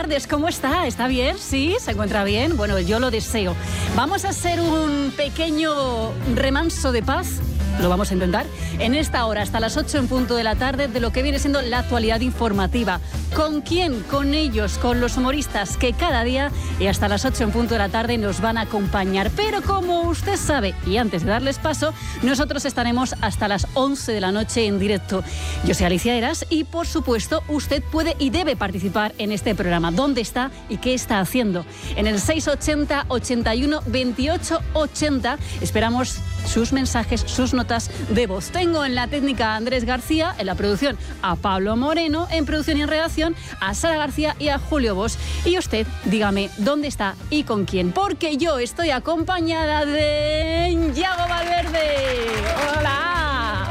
tardes, ¿cómo está? ¿Está bien? ¿Sí? ¿Se encuentra bien? Bueno, yo lo deseo. Vamos a hacer un pequeño remanso de paz. Lo vamos a intentar en esta hora, hasta las 8 en punto de la tarde, de lo que viene siendo la actualidad informativa. ¿Con quién? Con ellos, con los humoristas que cada día y hasta las 8 en punto de la tarde nos van a acompañar. Pero como usted sabe, y antes de darles paso, nosotros estaremos hasta las 11 de la noche en directo. Yo soy Alicia Eras y, por supuesto, usted puede y debe participar en este programa. ¿Dónde está y qué está haciendo? En el 680 81 28 80 esperamos sus mensajes, sus notas de voz. Tengo en la técnica a Andrés García, en la producción a Pablo Moreno, en producción y en redacción a Sara García y a Julio Bosch. Y usted, dígame dónde está y con quién, porque yo estoy acompañada de Yago Valverde. ¡Hola!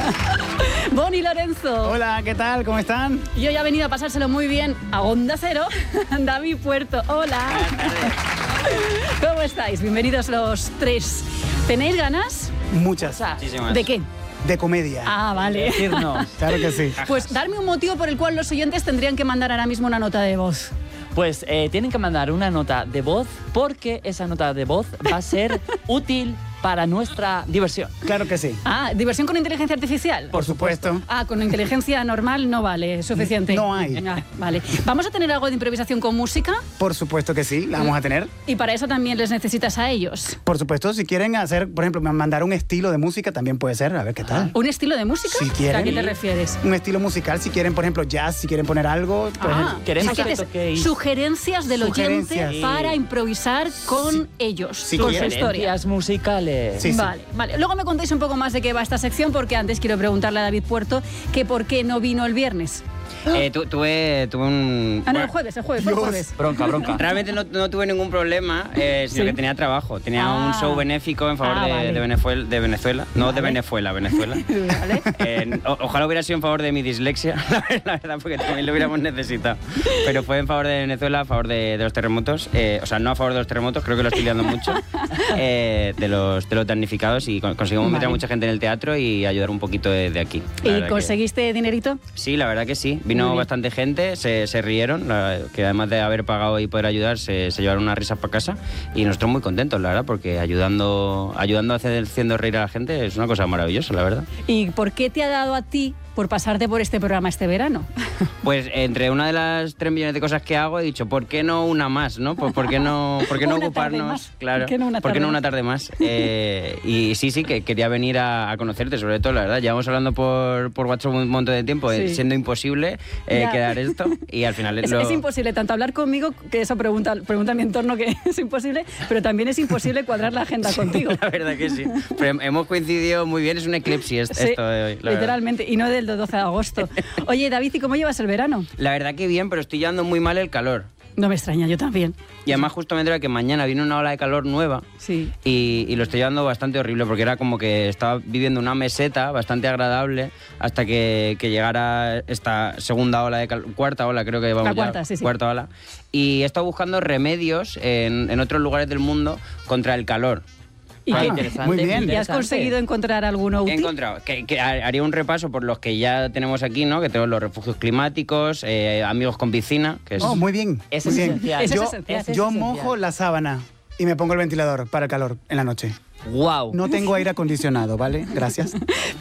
Boni Lorenzo. Hola, ¿qué tal? ¿Cómo están? Yo ya he venido a pasárselo muy bien a Onda Cero. David Puerto. Hola. ¿Cómo estáis? Bienvenidos los tres. ¿Tenéis ganas? Muchas. Muchísimas. ¿De qué? De comedia. Ah, vale. Decirnos. Claro que sí. Pues darme un motivo por el cual los oyentes tendrían que mandar ahora mismo una nota de voz. Pues tienen que mandar una nota de voz porque esa nota de voz va a ser útil para nuestra diversión. Claro que sí. Ah, ¿diversión con inteligencia artificial? Por supuesto. Ah, con inteligencia normal no vale, suficiente. No hay. Ah, vale. ¿Vamos a tener algo de improvisación con música? Por supuesto que sí, la vamos a tener. Y para eso también les necesitas a ellos. Por supuesto, si quieren hacer, por ejemplo, mandar un estilo de música, también puede ser. A ver qué tal. ¿Un estilo de música? Si quieren. ¿A qué te refieres? Un estilo musical, si quieren, por ejemplo, jazz, si quieren poner algo. Por ejemplo. queremos o sea, que que toquéis sugerencias del oyente Sugerencias. para improvisar con ellos, Si con su quieren. historia. Sugerencias musicales. Sí, sí. Vale. Luego me contáis un poco más de qué va esta sección, porque antes quiero preguntarle a David Puerto que por qué no vino el viernes. Tuve un... Ah, no, el jueves, fue el jueves. Bronca. Realmente no tuve ningún problema, sino Sí. que tenía trabajo. Tenía Ah. un show benéfico en favor Vale. de Venezuela. No, de Venezuela. ¿Vale? Ojalá hubiera sido en favor de mi dislexia, la verdad, porque también lo hubiéramos necesitado. Pero fue en favor de Venezuela, a favor de los terremotos. O sea, no a favor de los terremotos, creo que lo estoy liando mucho. De los damnificados, y conseguimos meter a mucha gente en el teatro y ayudar un poquito de aquí. La ¿Y verdad conseguiste dinerito? Sí, la verdad que sí. Muy Vino bien. bastante gente, se rieron, que además de haber pagado y poder ayudar, se llevaron unas risas para casa. Y nosotros muy contentos, la verdad, porque ayudando haciendo reír a la gente es una cosa maravillosa, la verdad. ¿Y por qué te ha dado a ti por pasarte por este programa este verano? Pues entre una de las 3 millones de cosas que hago he dicho, ¿por qué no una más, no? Pues, ¿por qué no Una tarde ocuparnos? más. Claro. ¿Por qué no una ¿Por qué tarde no una más? tarde más? Y sí, que quería venir a conocerte, sobre todo, la verdad. Llevamos hablando por WhatsApp un montón de tiempo, Sí. siendo imposible Ya. quedar esto. Y al final Es imposible tanto hablar conmigo, que eso pregunta a mi entorno que es imposible, pero también es imposible cuadrar la agenda contigo. La verdad que sí. Pero hemos coincidido muy bien, es un eclipsis Sí, esto de hoy. La verdad. literalmente, y no del 12 de agosto. Oye, David, ¿y cómo llevas el verano? La verdad que bien, pero estoy llevando muy mal el calor. No me extraña, yo también. Y además justo me enteré que mañana viene una ola de calor nueva. Sí. Y lo estoy llevando bastante horrible, porque era como que estaba viviendo una meseta bastante agradable hasta que llegara esta segunda ola de calor, cuarta ola creo que vamos La cuarta, ya, sí. cuarta ola. Y he estado buscando remedios en otros lugares del mundo contra el calor. ¿Y Ah, qué- interesante, muy bien. ¿Y has interesante. conseguido encontrar alguno He útil? encontrado que haría un repaso por los que ya tenemos aquí, ¿no? Que tenemos los refugios climáticos, amigos con piscina, que es... Oh, muy bien. Es muy bien. esencial. Eso es Yo, esencial. Eso es yo esencial. mojo la sábana y me pongo el ventilador para el calor en la noche. Wow. No tengo aire acondicionado, ¿vale? Gracias.